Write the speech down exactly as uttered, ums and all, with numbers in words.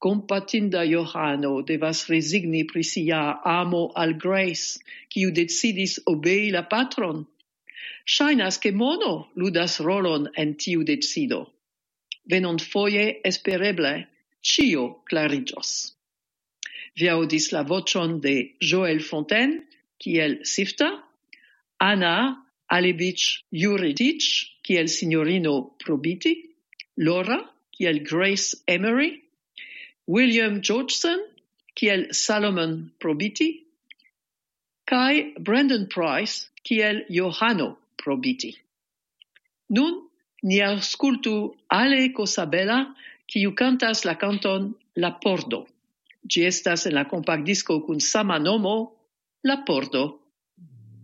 Compatinda Johano devas resigni pri sia amo al Grace, kiu decidis obei la patron. Ŝajnas ke mono ludas rolon en tiu decido. Venonfoje espereble ĉio klariĝos. Vi aŭdis la voĉon de Joël Fontaine, kiel Sifta, Anna Alevich-Juritic, kiel Signorino Probiti, Laura, kiel Grace Emery, William Georgeson, kiel Salomon Probiti, kai Brandon Price, kiel Johano Probiti. Nun, ni aŭskultu Ale Cosabella, kiu kantas la kanton La Pordo. Ĝi estas en la kompaktdisko kun sama nomo, La Pordo.